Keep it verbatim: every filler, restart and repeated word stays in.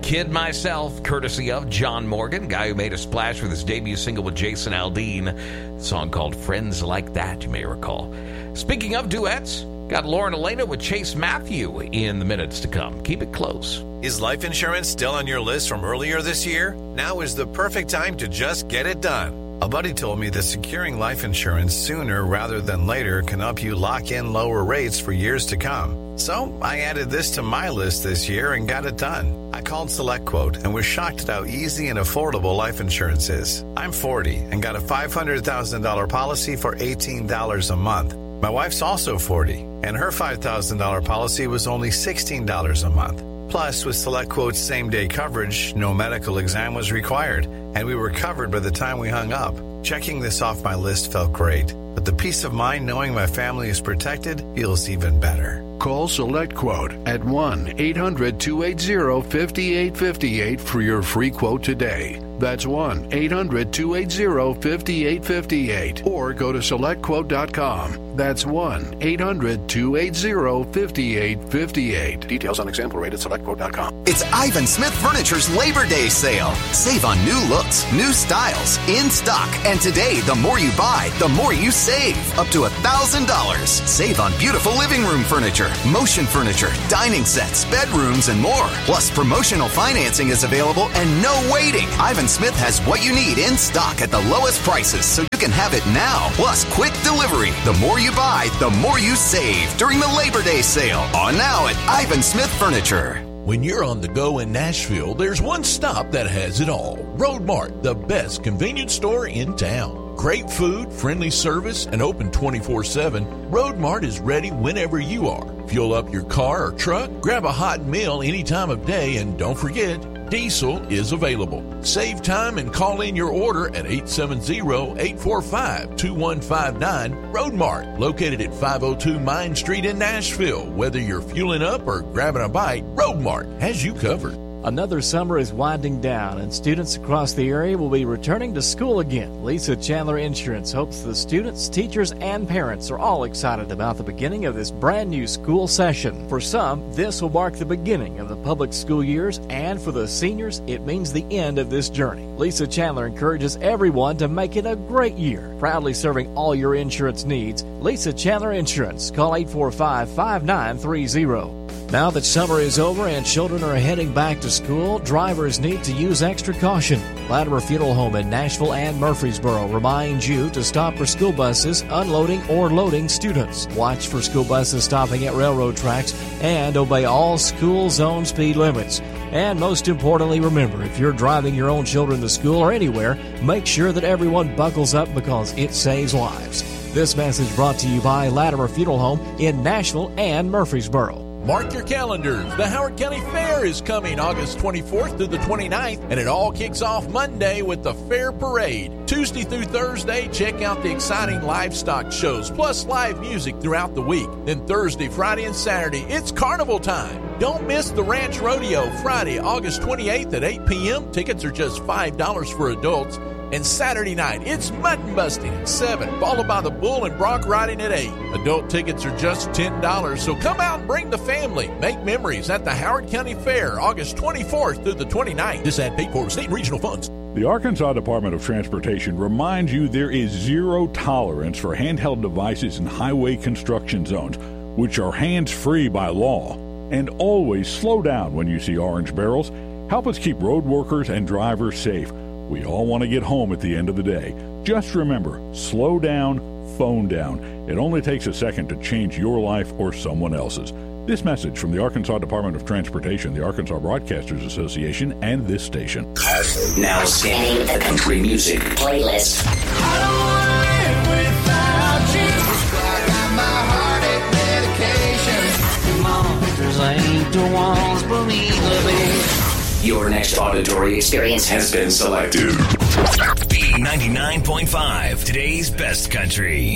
kid myself, courtesy of John Morgan, guy who made a splash with his debut single with Jason Aldean, a song called Friends Like That, you may recall. Speaking of duets, got Lauren Elena with Chase Matthew in the minutes to come. Keep it close. Is life insurance still on your list from earlier this year? Now is the perfect time to just get it done. A buddy told me that securing life insurance sooner rather than later can help you lock in lower rates for years to come. So I added this to my list this year and got it done. I called SelectQuote and was shocked at how easy and affordable life insurance is. I'm forty and got a five hundred thousand dollars policy for eighteen dollars a month. My wife's also forty, and her five thousand dollars policy was only sixteen dollars a month. Plus, with SelectQuote's same-day coverage, no medical exam was required, and we were covered by the time we hung up. Checking this off my list felt great, but the peace of mind knowing my family is protected feels even better. Call SelectQuote at one eight hundred two eight zero five eight five eight for your free quote today. That's one eight hundred two eight zero five eight five eight. Or go to select quote dot com. That's one eight hundred two eight zero five eight five eight. Details on example rate at select quote dot com. It's Ivan Smith Furniture's Labor Day sale. Save on new looks, new styles, in stock. And today, the more you buy, the more you save. Up to one thousand dollars. Save on beautiful living room furniture, motion furniture, dining sets, bedrooms, and more. Plus, promotional financing is available and no waiting. Ivan Smith has what you need in stock at the lowest prices, so you can have it now. Plus, quick delivery. The more you buy, the more you save during the Labor Day sale. On now at Ivan Smith Furniture. When you're on the go in Nashville, there's one stop that has it all. Road Mart, the best convenience store in town. Great food, friendly service, and open twenty-four seven. Road Mart is ready whenever you are. Fuel up your car or truck, grab a hot meal any time of day, and don't forget, diesel is available. Save time and call in your order at eight seven zero, eight four five, two one five nine. Road Mart, located at five oh two Mine Street in Nashville. Whether you're fueling up or grabbing a bite, Road Mart has you covered. Another summer is winding down, and students across the area will be returning to school again. Lisa Chandler Insurance hopes the students, teachers, and parents are all excited about the beginning of this brand new school session. For some, this will mark the beginning of the public school years, and for the seniors, it means the end of this journey. Lisa Chandler encourages everyone to make it a great year. Proudly serving all your insurance needs, Lisa Chandler Insurance. Call eight four five, five nine three zero. Now that summer is over and children are heading back to school, drivers need to use extra caution. Latimer Funeral Home in Nashville and Murfreesboro reminds you to stop for school buses unloading or loading students. Watch for school buses stopping at railroad tracks and obey all school zone speed limits. And most importantly, remember, if you're driving your own children to school or anywhere, make sure that everyone buckles up because it saves lives. This message brought to you by Latimer Funeral Home in Nashville and Murfreesboro. Mark your calendars. The Howard County Fair is coming August twenty-fourth through the twenty-ninth, and it all kicks off Monday with the Fair Parade. Tuesday through Thursday, check out the exciting livestock shows, plus live music throughout the week. Then Thursday, Friday, and Saturday, it's carnival time. Don't miss the Ranch Rodeo Friday, August twenty-eighth at eight p.m. Tickets are just five dollars for adults. And Saturday night, it's mutton busting at seven, followed by the bull and bronc riding at eight. Adult tickets are just ten dollars, so come out and bring the family. Make memories at the Howard County Fair, August twenty-fourth through the twenty-ninth. This ad paid for with state and regional funds. The Arkansas Department of Transportation reminds you there is zero tolerance for handheld devices in highway construction zones, which are hands-free by law. And always slow down when you see orange barrels. Help us keep road workers and drivers safe. We all want to get home at the end of the day. Just remember, slow down, phone down. It only takes a second to change your life or someone else's. This message from the Arkansas Department of Transportation, the Arkansas Broadcasters Association, and this station. Now scanning the country music playlist. I don't want to live without you. I got my heartache medication. Monsters ain't the ones, believe me. Your next auditory experience has been selected. B ninety-nine point five, today's best country.